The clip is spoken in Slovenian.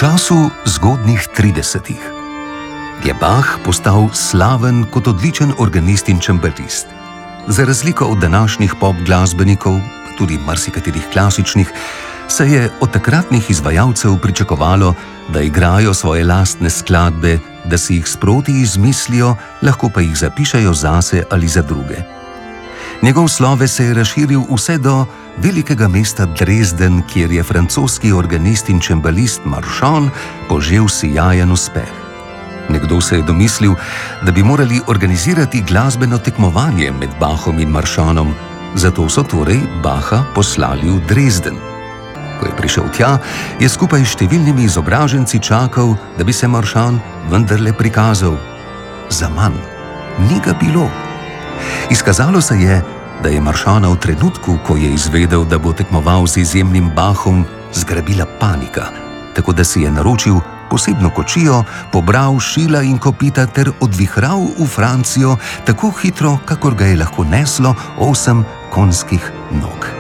času zgodnjih 30-ih je Bach postal slaven kot odličen organist in čembelist. Za razliko od današnjih pop glasbenikov, pa tudi marsikaterih klasičnih, se je od takratnih izvajalcev pričakovalo, da igrajo svoje lastne skladbe, da si jih sproti izmislijo, lahko pa jih zapišejo zase ali za druge. Njegov sloves se je razširil vse do velikega mesta Dresden, kjer je francoski organist in čembelist Marchand požel sijajen uspeh. Nekdo se je domislil, da bi morali organizirati glasbeno tekmovanje med Bachom in Marchandom, zato so torej Bacha poslali v Dresden. Ko je prišel tja, je skupaj s številnimi izobraženci čakal, da bi se Marchand vendarle prikazal. Zaman ni ga bilo. Izkazalo se je, da je Marchanda v trenutku, ko je izvedel, da bo tekmoval z izjemnim Bachom, zgrabila panika, tako da si je naročil posebno kočijo, pobral šila in kopita ter odvihral v Francijo tako hitro, kakor ga je lahko neslo 8 konjskih nog.